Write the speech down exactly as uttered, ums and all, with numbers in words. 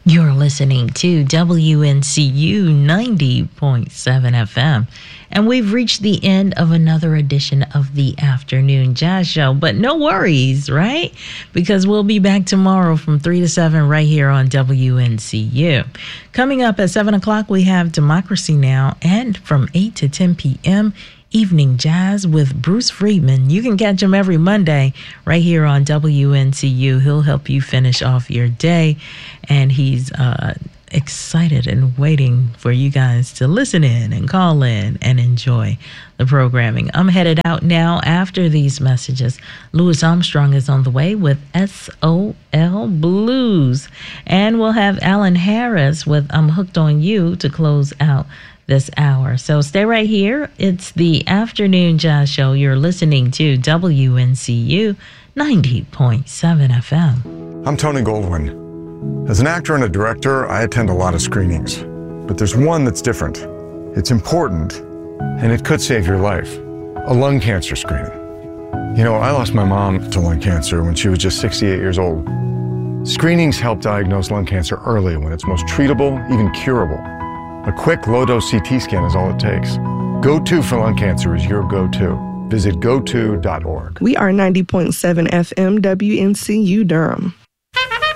You're listening to W N C U ninety point seven F M. And we've reached the end of another edition of the Afternoon Jazz Show. But no worries, right? Because we'll be back tomorrow from three to seven right here on W N C U. Coming up at seven o'clock, we have Democracy Now! And from eight to ten p.m., Evening Jazz with Bruce Friedman. You can catch him every Monday right here on W N C U. He'll help you finish off your day, and he's uh, excited and waiting for you guys to listen in and call in and enjoy the programming. I'm headed out now after these messages. Louis Armstrong is on the way with S O L Blues, and we'll have Alan Harris with I'm Hooked on You to close out this hour. So stay right here. It's the Afternoon Jazz Show. You're listening to W N C U ninety point seven F M. I'm Tony Goldwyn. As an actor and a director, I attend a lot of screenings. But there's one that's different. It's important, and it could save your life. A lung cancer screening. You know, I lost my mom to lung cancer when she was just sixty-eight years old. Screenings help diagnose lung cancer early when it's most treatable, even curable. A quick low-dose C T scan is all it takes. Go To for lung cancer is your go-to. Visit go to dot org. We are ninety point seven F M W N C U Durham.